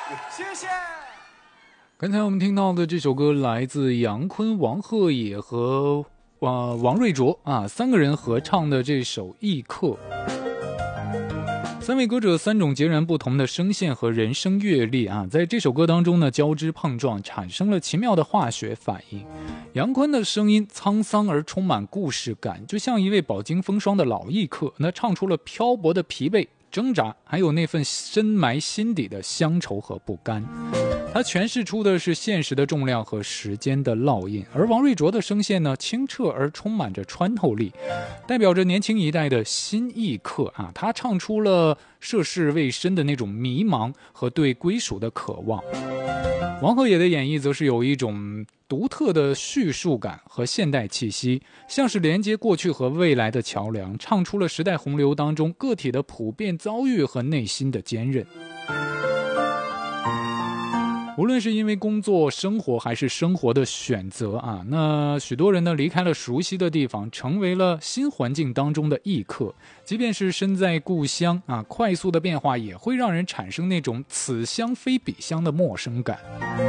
谢谢。 刚才我们听到的这首歌来自杨坤、王鹤野和王瑞卓三个人合唱的这首《异客》。三位歌者三种截然不同的声线和人生阅历在这首歌当中呢交织碰撞，产生了奇妙的化学反应。杨坤的声音沧桑而充满故事感，就像一位饱经风霜的老艺客，那唱出了漂泊的疲惫、挣扎，还有那份深埋心底的乡愁和不甘。他诠释出的是现实的重量和时间的烙印，而王瑞卓的声线呢，清澈而充满着穿透力，代表着年轻一代的新艺客他唱出了涉世未深的那种迷茫和对归属的渴望。王鹤野的演绎则是有一种独特的叙述感和现代气息，像是连接过去和未来的桥梁，唱出了时代洪流当中个体的普遍遭遇和内心的坚韧。无论是因为工作、生活还是生活的选择那许多人呢离开了熟悉的地方，成为了新环境当中的异客。即便是身在故乡快速的变化也会让人产生那种此乡非彼乡的陌生感。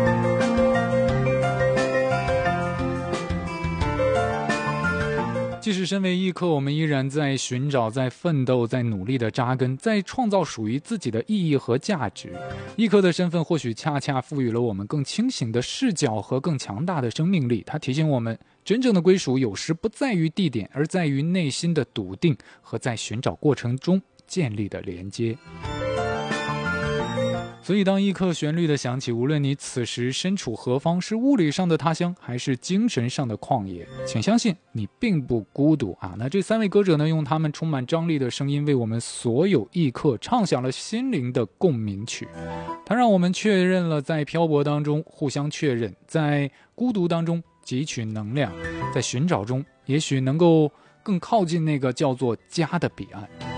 即使身为异客，我们依然在寻找、在奋斗、在努力的扎根，在创造属于自己的意义和价值。异客的身份或许恰恰赋予了我们更清醒的视角和更强大的生命力。它提醒我们，真正的归属有时不在于地点，而在于内心的笃定和在寻找过程中建立的连接。所以当异客旋律的响起，无论你此时身处何方，是物理上的他乡还是精神上的旷野，请相信你并不孤独那这三位歌者呢，用他们充满张力的声音为我们所有异客唱响了心灵的共鸣曲。它让我们确认了在漂泊当中互相确认，在孤独当中汲取能量，在寻找中也许能够更靠近那个叫做家的彼岸。